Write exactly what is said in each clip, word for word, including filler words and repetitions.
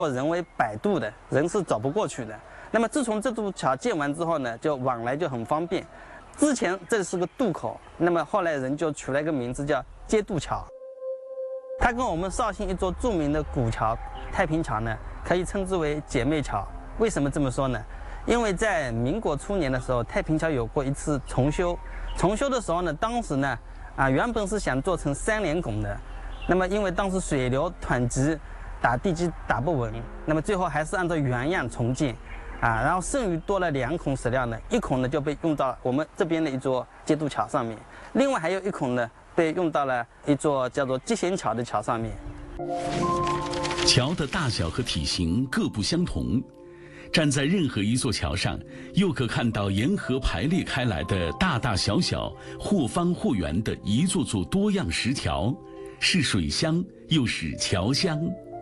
人为摆渡的，人是走不过去的。那么自从这座桥建完之后呢，就往来就很方便。之前这是个渡口，那么后来人就取了一个名字叫接渡桥。它跟我们绍兴一座著名的古桥太平桥呢，可以称之为姐妹桥。为什么这么说呢？因为在民国初年的时候，太平桥有过一次重修。重修的时候呢，当时呢，啊原本是想做成三连拱的，那么因为当时水流湍急，打地基打不稳，那么最后还是按照原样重建，啊，然后剩余多了两孔石料呢，一孔呢就被用到我们这边的一座接渡桥上面，另外还有一孔呢被用到了一座叫做接贤桥的桥上面。 桥的大小和体型各不相同，站在任何一座桥上，又可看到沿河排列开来的大大小小、或方或圆的一座座多样石桥，是水乡又是桥乡。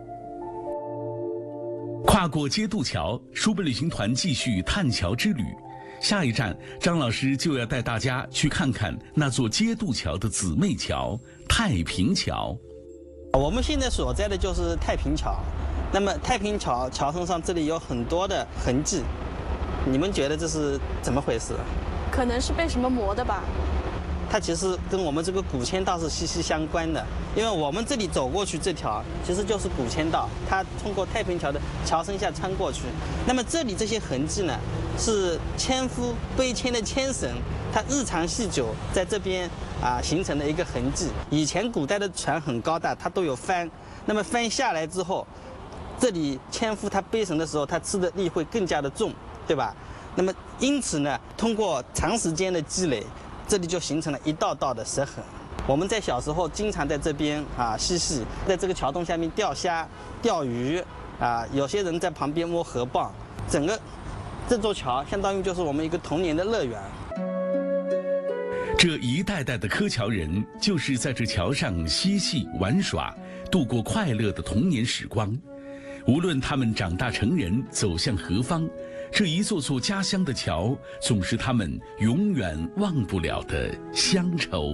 跨过接渡桥，书本旅行团继续探桥之旅。下一站，张老师就要带大家去看看那座接渡桥的姊妹桥——太平桥。 我们现在所在的就是太平桥。那么太平桥桥身上这里有很多的痕迹，你们觉得这是怎么回事？ 可能是被什么磨的吧。 它其实跟我们这个古签道是息息相关的，因为我们这里走过去这条其实就是古签道，它通过太平桥的桥身下穿过去。那么这里这些痕迹呢，是纤夫背牵的牵绳，它日长细久在这边啊形成的一个痕迹。以前古代的船很高大，它都有帆，那么帆下来之后，这里纤夫他背绳的时候，他吃的力会更加的重，对吧？那么因此呢，通过长时间的积累，这里就形成了一道道的石痕。我们在小时候经常在这边啊嬉戏，在这个桥洞下面钓虾、钓鱼啊，有些人在旁边摸河蚌。整个这座桥相当于就是我们一个童年的乐园。 这一代代的柯桥人，就是在这桥上嬉戏玩耍，度过快乐的童年时光。无论他们长大成人，走向何方，这一座座家乡的桥，总是他们永远忘不了的乡愁。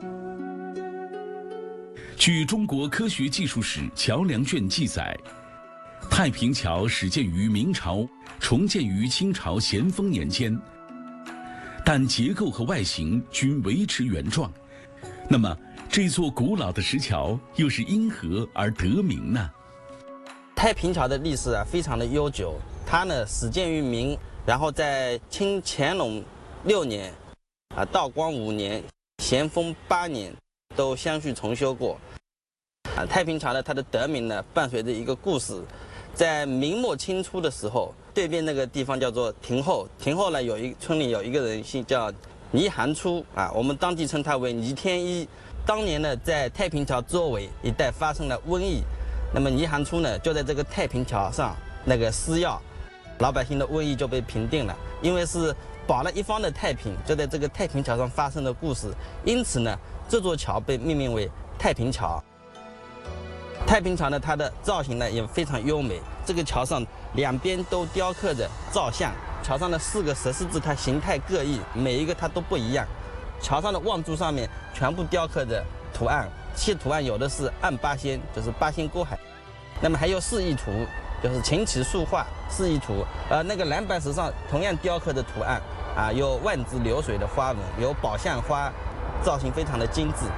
据中国科学技术史桥梁卷记载，太平桥始建于明朝，重建于清朝咸丰年间，但结构和外形均维持原状。那么，这座古老的石桥又是因何而得名呢？ 太平桥的历史啊非常的悠久，它呢始建于明，然后在清乾隆六年、啊道光五年、咸丰八年都相续重修过。啊，太平桥呢它的得名呢伴随着一个故事，在明末清初的时候，对面那个地方叫做亭后，亭后呢有一村里有一个人姓叫倪寒初啊，我们当地称他为倪天一。当年呢在太平桥周围一带发生了瘟疫。那么倪寒初呢，就在这个太平桥上那个施药，老百姓的瘟疫就被平定了。因为是保了一方的太平，就在这个太平桥上发生的故事，因此呢，这座桥被命名为太平桥。太平桥呢，它的造型呢也非常优美，这个桥上两边都雕刻着造像，桥上的四个石狮子它形态各异，每一个它都不一样。桥上的望柱上面全部雕刻着图案。这些图案有的是按八仙，就是八仙过海，那么还有示意图，就是琴棋书画示意图。呃，那个蓝白石上同样雕刻的图案啊，有万字流水的花纹，有宝相花，造型非常的精致。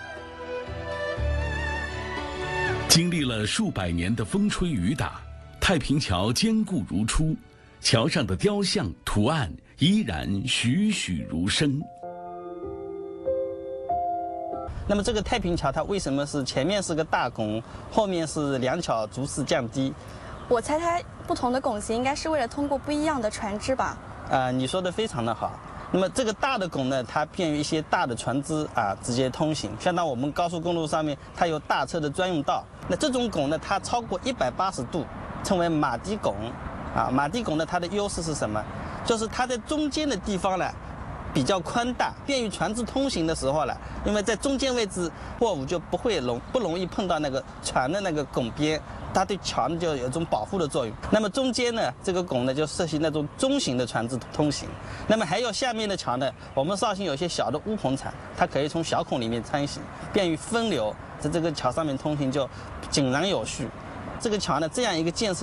经历了数百年的风吹雨打，太平桥坚固如初，桥上的雕像图案依然栩栩如生。 那么这个太平桥它为什么是前面是个大拱，后面是两巧逐次降低？ 我猜它不同的拱形应该是为了通过不一样的船只吧？ 啊、呃，你说的非常的好。那么这个大的拱呢，它便于一些大的船只啊直接通行，相当我们高速公路上面它有大车的专用道。那这种拱呢，它超过一百八十度，称为马蹄拱。啊，马蹄拱呢，它的优势是什么？就是它在中间的地方呢比较宽大，便于船只通行的时候呢，因为在中间位置货物就不会容不容易碰到那个船的那个拱边，它对桥呢就有一种保护的作用。那么中间呢，这个拱呢就适合那种中型的船只通行。那么还有下面的桥呢，我们绍兴有些小的乌篷船，它可以从小孔里面穿行，便于分流，在这个桥上面通行就井然有序。 这个桥呢，这样一个建设。